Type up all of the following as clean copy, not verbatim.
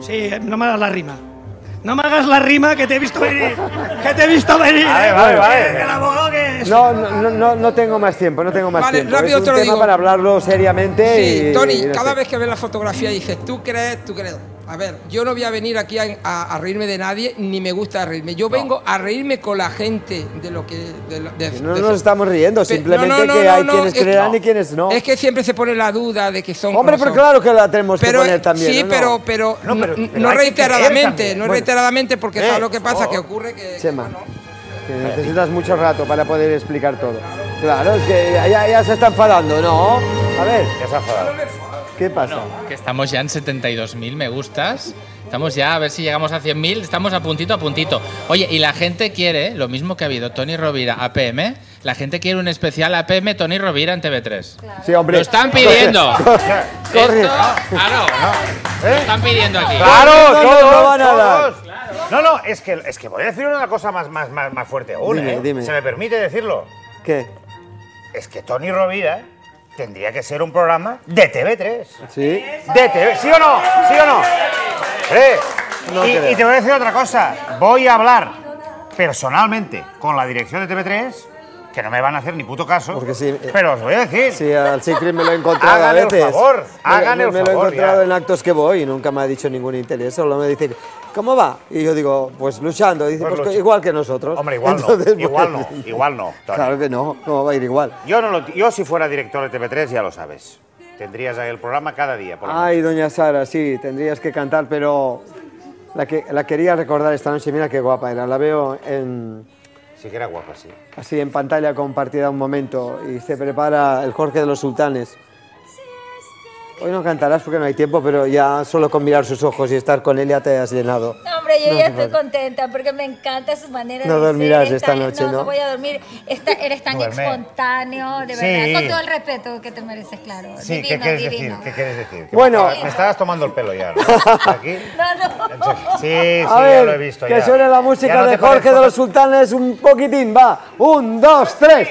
Sí, no me hagas la rima. No me hagas la rima que te he visto venir. Que te he visto venir. Vale. El abogado que es. No tengo más tiempo, tiempo. Rápido es te un lo tema digo. para hablarlo seriamente. Sí, y Tony, no cada sé. vez que ves la fotografía dices, tú crees. A ver, yo no voy a venir aquí a reírme de nadie, ni me gusta reírme. Yo vengo a reírme con la gente de lo que... No nos estamos riendo, simplemente que hay quienes creerán y quienes no. Es que siempre se pone la duda de que son... Hombre, pero claro que la tenemos que poner también. Sí, ¿no? pero no reiteradamente, también. reiteradamente, porque ¿sabes lo que pasa? Que ocurre que... Chema, que necesitas mucho rato para poder explicar todo. Claro, es que ya se está enfadando, ¿no? A ver, Ya se ha enfadado. ¿qué pasa? Que estamos ya en 72.000 me gustas. Estamos ya, a ver si llegamos a 100.000. Estamos a puntito. Oye, y la gente quiere, lo mismo que ha habido Tony Rovira APM, la gente quiere un especial APM Tony Rovira en TV3. Claro. Sí, hombre. Lo están pidiendo. Corre. Esto, claro. Lo están pidiendo aquí. ¡Claro! No, todos, no van a dar. todos. No, es que voy a decir una cosa más fuerte aún, Dime. ¿Se me permite decirlo? ¿Qué? Es que Tony Rovira tendría que ser un programa de TV3. ¿Sí? De TV, ¿sí o no? No creo. Y te voy a decir otra cosa. Voy a hablar personalmente con la dirección de TV3, que no me van a hacer ni puto caso, Porque sí, pero os voy a decir. Sí, al Secret me lo he encontrado Hagan a el veces. favor, hagan el Me lo he favor, encontrado ya. en actos que voy y nunca me ha dicho ningún interés. Solo me dice, ¿cómo va? Y yo digo, pues luchando. Dice, Pues pues lucha. igual que nosotros. Hombre, igual Entonces, no, igual no. Tony. Claro que no, ¿cómo va a ir igual? Yo si fuera director de TV3, ya lo sabes. Tendrías ahí el programa cada día. Por lo menos. Ay, doña Sara, sí, tendrías que cantar, pero la quería recordar esta noche. Mira qué guapa era. La veo Sí que era guapa, sí. así en pantalla compartida un momento y se prepara el Jorge de los Sultanes. Hoy no cantarás porque no hay tiempo, pero ya solo con mirar sus ojos y estar con él ya te has llenado. No, hombre, yo No ya hace estoy falta. contenta porque me encanta su manera No de ser. dormirás esta noche, ¿no? No voy a dormir. Eres tan Duerme. espontáneo, de Sí. verdad. Con todo el respeto que te mereces, claro. Sí, Divino, ¿qué quieres divino. decir? ¿Qué quieres decir? Bueno. Me estabas tomando el pelo ya, ¿no? Aquí. No. Sí, A ya ver, lo he visto que ya. suene la Ya música no de te Jorge parezco de los Sultanes un poquitín, va. 1, 2, 3.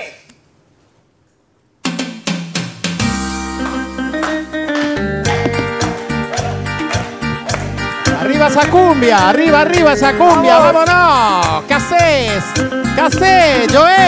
Arriba esa cumbia, arriba esa cumbia, vámonos. ¿Qué haces? Joel?